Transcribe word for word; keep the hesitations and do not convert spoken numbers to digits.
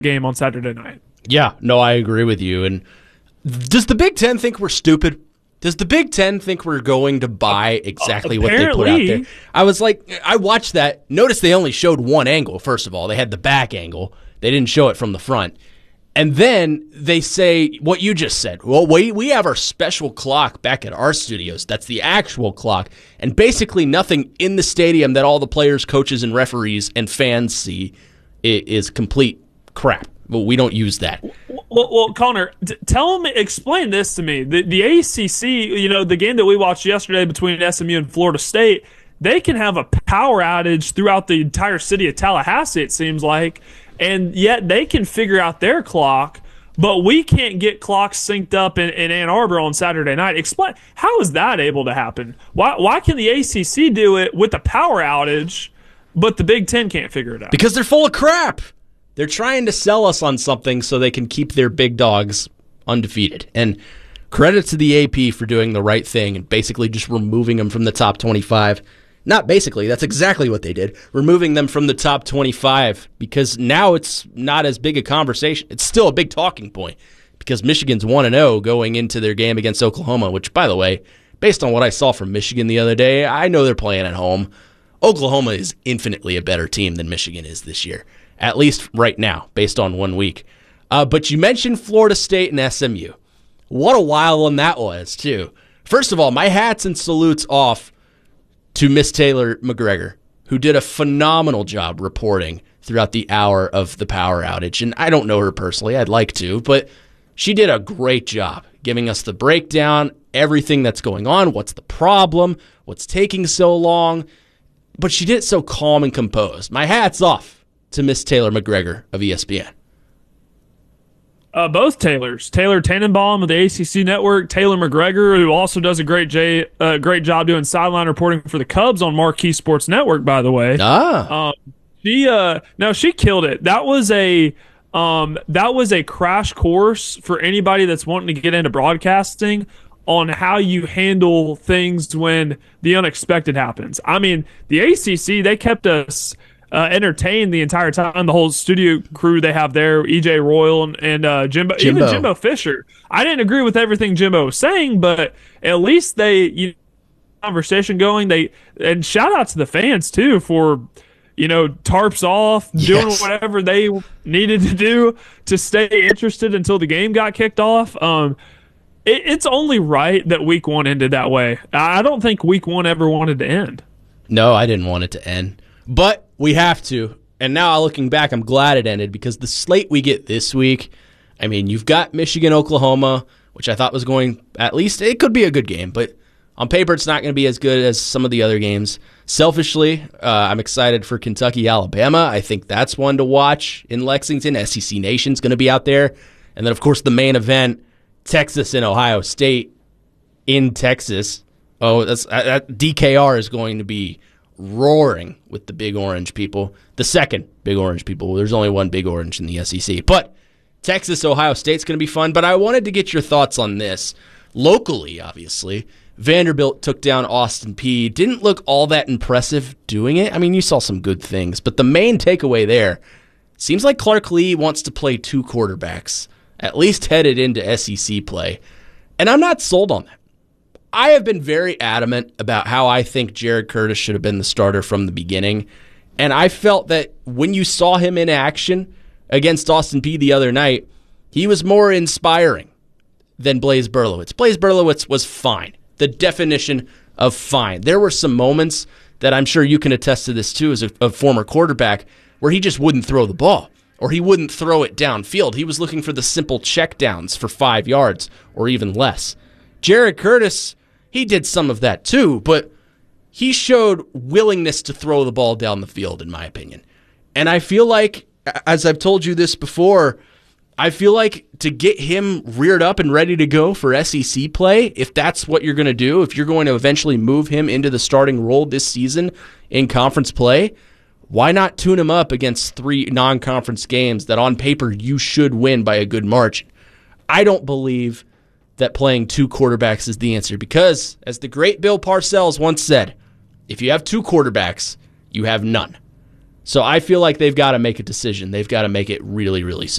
game on Saturday night. Yeah, no, I agree with you. And does the Big Ten think we're stupid? Does the Big Ten think we're going to buy exactly uh, what they put out there? I was like, I watched that. Notice they only showed one angle, first of all. They had the back angle. They didn't show it from the front. And then they say what you just said. Well, we, we have our special clock back at our studios. That's the actual clock. And basically nothing in the stadium that all the players, coaches, and referees and fans see is complete crap. Well, we don't use that. Well, well Connor, t- tell me, explain this to me. The, the A C C, you know, the game that we watched yesterday between S M U and Florida State, they can have a power outage throughout the entire city of Tallahassee, it seems like, and yet they can figure out their clock, but we can't get clocks synced up in, in Ann Arbor on Saturday night. Explain, how is that able to happen? Why, why can the A C C do it with a power outage, but the Big Ten can't figure it out? Because they're full of crap. They're trying to sell us on something so they can keep their big dogs undefeated. And credit to the A P for doing the right thing and basically just removing them from the top twenty-five. Not basically, that's exactly what they did. Removing them from the top twenty-five because now it's not as big a conversation. It's still a big talking point because Michigan's one and oh going into their game against Oklahoma, which, by the way, based on what I saw from Michigan the other day, I know they're playing at home. Oklahoma is infinitely a better team than Michigan is this year. At least right now, based on one week. Uh, but you mentioned Florida State and S M U. What a wild one that was, too. First of all, my hats and salutes off to Miss Taylor McGregor, who did a phenomenal job reporting throughout the hour of the power outage. And I don't know her personally. I'd like to. But she did a great job giving us the breakdown, everything that's going on, what's the problem, what's taking so long. But she did it so calm and composed. My hat's off to Miss Taylor McGregor of E S P N. Uh, both Taylors. Taylor Tannenbaum of the A C C Network, Taylor McGregor, who also does a great j- uh, great job doing sideline reporting for the Cubs on Marquee Sports Network, by the way. Ah. Um, she, uh, no, she killed it. That was a um, that was a crash course for anybody that's wanting to get into broadcasting on how you handle things when the unexpected happens. I mean, the A C C, they kept us Uh, entertained the entire time. The whole studio crew they have there, E J Royal and, and uh, Jimbo, Jimbo, even Jimbo Fisher. I didn't agree with everything Jimbo was saying, but at least they, you know, conversation going. They and shout out to the fans too for, you know, tarps off, doing yes. whatever they needed to do to stay interested until the game got kicked off. Um, it, it's only right that week one ended that way. I don't think week one ever wanted to end. No, I didn't want it to end. But we have to. And now looking back, I'm glad it ended because the slate we get this week, I mean, you've got Michigan, Oklahoma, which I thought was going, at least, it could be a good game. But on paper, it's not going to be as good as some of the other games. Selfishly, uh, I'm excited for Kentucky, Alabama. I think that's one to watch in Lexington. S E C Nation's going to be out there. And then, of course, the main event, Texas and Ohio State in Texas. Oh, that's uh, D K R is going to be roaring with the Big Orange people. The second Big Orange people. There's only one Big Orange in the S E C. But Texas, Ohio State's going to be fun. But I wanted to get your thoughts on this. Locally, obviously, Vanderbilt took down Austin Peay. Didn't look all that impressive doing it. I mean, you saw some good things. But the main takeaway there, seems like Clark Lee wants to play two quarterbacks, at least headed into S E C play. And I'm not sold on that. I have been very adamant about how I think Jared Curtis should have been the starter from the beginning. And I felt that when you saw him in action against Austin Peay the other night, he was more inspiring than Blaise Berlowitz. Blaise Berlowitz was fine. The definition of fine. There were some moments that I'm sure you can attest to this too as a, a former quarterback where he just wouldn't throw the ball or he wouldn't throw it downfield. He was looking for the simple checkdowns for five yards or even less. Jared Curtis, he did some of that too, but he showed willingness to throw the ball down the field, in my opinion. And I feel like, as I've told you this before, I feel like to get him reared up and ready to go for S E C play, if that's what you're going to do, if you're going to eventually move him into the starting role this season in conference play, why not tune him up against three non-conference games that on paper you should win by a good margin? I don't believe that playing two quarterbacks is the answer because, as the great Bill Parcells once said, if you have two quarterbacks, you have none. So I feel like they've got to make a decision. They've got to make it really, really soon.